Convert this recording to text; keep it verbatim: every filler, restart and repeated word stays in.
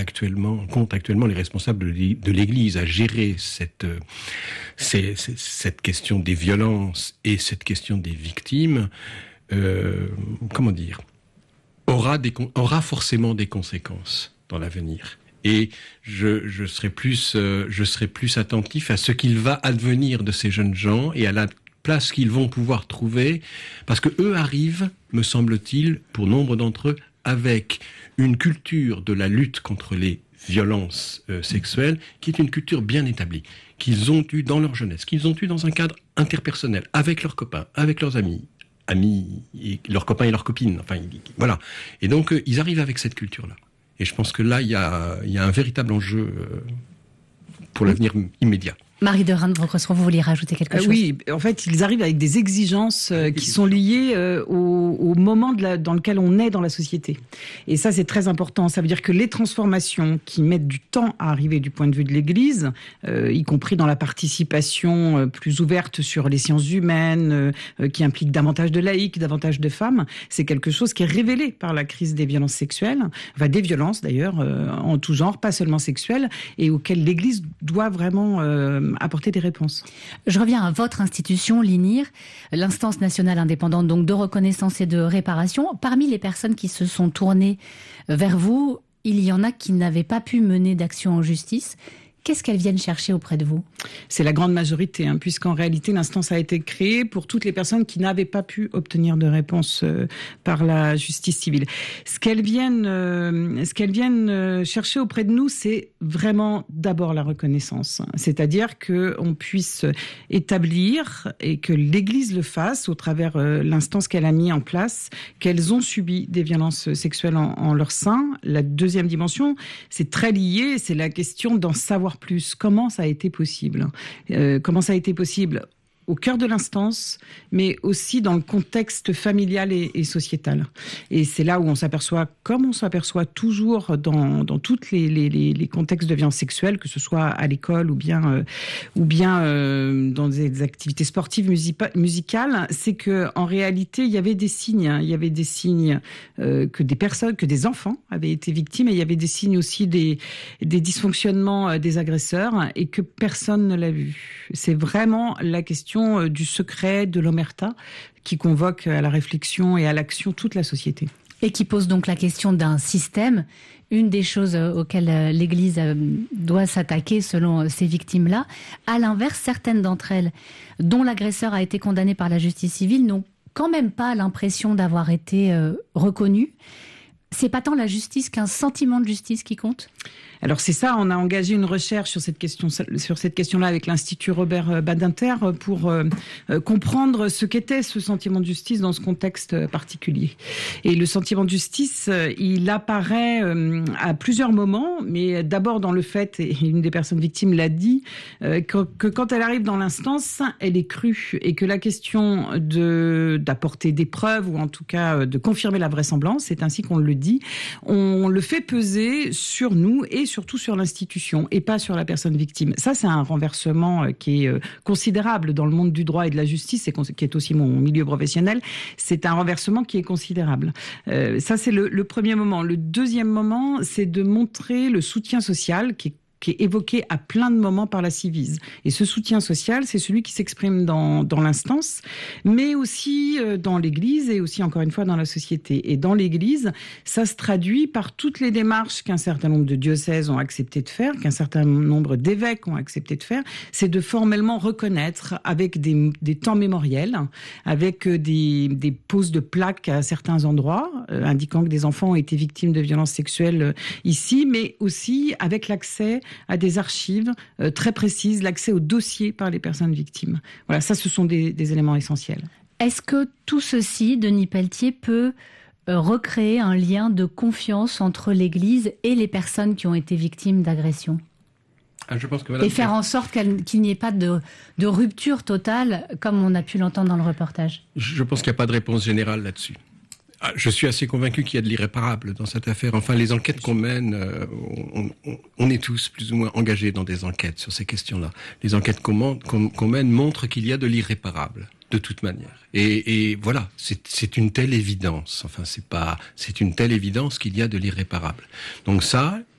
actuellement, comptent actuellement les responsables de l'Église à gérer cette, cette, cette question des violences et cette question des victimes, euh, comment dire, aura, des, aura forcément des conséquences dans l'avenir. Et je, je serai plus, euh, je serai plus attentif à ce qu'il va advenir de ces jeunes gens et à la place qu'ils vont pouvoir trouver, parce que eux arrivent, me semble-t-il, pour nombre d'entre eux, avec une culture de la lutte contre les violences euh, sexuelles, qui est une culture bien établie, qu'ils ont eue dans leur jeunesse, qu'ils ont eue dans un cadre interpersonnel, avec leurs copains, avec leurs amis, amis, et leurs copains et leurs copines, enfin, voilà. Et donc, euh, ils arrivent avec cette culture-là. Et je pense que là, il y a, il y a un véritable enjeu euh, pour l'avenir immédiat. Marie de Reims-Vaucresson, vous vouliez rajouter quelque chose ? euh, Oui, en fait, ils arrivent avec des exigences euh, qui sont liées euh, au, au moment de la, dans lequel on est dans la société. Et ça, c'est très important. Ça veut dire que les transformations qui mettent du temps à arriver du point de vue de l'Église, euh, y compris dans la participation euh, plus ouverte sur les sciences humaines, euh, qui implique davantage de laïcs, davantage de femmes, c'est quelque chose qui est révélé par la crise des violences sexuelles, enfin des violences d'ailleurs, euh, en tout genre, pas seulement sexuelles, et auxquelles l'Église doit vraiment... Euh, apporter des réponses. Je reviens à votre institution, l'I N I R, l'instance nationale indépendante donc de reconnaissance et de réparation. Parmi les personnes qui se sont tournées vers vous, il y en a qui n'avaient pas pu mener d'action en justice. Qu'est-ce qu'elles viennent chercher auprès de vous ? C'est la grande majorité, hein, puisqu'en réalité, l'instance a été créée pour toutes les personnes qui n'avaient pas pu obtenir de réponse euh, par la justice civile. Ce qu'elles viennent, euh, ce qu'elles viennent euh, chercher auprès de nous, c'est vraiment d'abord la reconnaissance. C'est-à-dire qu'on puisse établir, et que l'Église le fasse, au travers euh, l'instance qu'elle a mis en place, qu'elles ont subi des violences sexuelles en, en leur sein. La deuxième dimension, c'est très lié, c'est la question d'en savoir plus. Comment ça a été possible ? euh, Comment ça a été possible au cœur de l'instance, mais aussi dans le contexte familial et, et sociétal. Et c'est là où on s'aperçoit, comme on s'aperçoit toujours dans, dans tous les, les, les contextes de violence sexuelle, que ce soit à l'école ou bien, euh, ou bien euh, dans des activités sportives musipa- musicales, c'est qu'en réalité, il y avait des signes. Hein. Il y avait des signes euh, que des personnes, que des enfants avaient été victimes, et il y avait des signes aussi des, des dysfonctionnements euh, des agresseurs, et que personne ne l'a vu. C'est vraiment la question du secret, de l'omerta, qui convoque à la réflexion et à l'action toute la société. Et qui pose donc la question d'un système. Une des choses auxquelles l'Église doit s'attaquer selon ces victimes-là. À l'inverse, certaines d'entre elles, dont l'agresseur a été condamné par la justice civile, n'ont quand même pas l'impression d'avoir été euh, reconnues. C'est pas tant la justice qu'un sentiment de justice qui compte ? Alors c'est ça, on a engagé une recherche sur cette question, sur cette question-là avec l'Institut Robert Badinter pour euh, comprendre ce qu'était ce sentiment de justice dans ce contexte particulier. Et le sentiment de justice, il apparaît euh, à plusieurs moments, mais d'abord dans le fait, et une des personnes victimes l'a dit, euh, que, que quand elle arrive dans l'instance, elle est crue, et que la question de d'apporter des preuves, ou en tout cas de confirmer la vraisemblance, c'est ainsi qu'on le dit, on le fait peser sur nous et surtout sur l'institution et pas sur la personne victime. Ça, c'est un renversement qui est considérable dans le monde du droit et de la justice, et qui est aussi mon milieu professionnel. C'est un renversement qui est considérable. Euh, ça, c'est le, le premier moment. Le deuxième moment, c'est de montrer le soutien social qui est qui est évoqué à plein de moments par la Civise. Et ce soutien social, c'est celui qui s'exprime dans, dans l'instance, mais aussi euh, dans l'Église, et aussi, encore une fois, dans la société. Et dans l'Église, ça se traduit par toutes les démarches qu'un certain nombre de diocèses ont accepté de faire, qu'un certain nombre d'évêques ont accepté de faire, c'est de formellement reconnaître, avec des, des temps mémoriels, avec des, des poses de plaques à certains endroits, euh, indiquant que des enfants ont été victimes de violences sexuelles euh, ici, mais aussi avec l'accès à des archives euh, très précises, l'accès aux dossiers par les personnes victimes. Voilà, ça, ce sont des, des éléments essentiels. Est-ce que tout ceci, Denis Pelletier, peut euh, recréer un lien de confiance entre l'Église et les personnes qui ont été victimes d'agressions ? Ah, je pense que Madame... Et faire en sorte qu'il n'y ait pas de, de rupture totale, comme on a pu l'entendre dans le reportage ? Je pense qu'il n'y a pas de réponse générale là-dessus. Je suis assez convaincu qu'il y a de l'irréparable dans cette affaire. Enfin, les enquêtes qu'on mène, euh, on, on, on est tous plus ou moins engagés dans des enquêtes sur ces questions-là. Les enquêtes qu'on, qu'on, qu'on mène montrent qu'il y a de l'irréparable, de toute manière. Et, et voilà, c'est, c'est une telle évidence. Enfin, c'est pas, c'est une telle évidence qu'il y a de l'irréparable. Donc ça,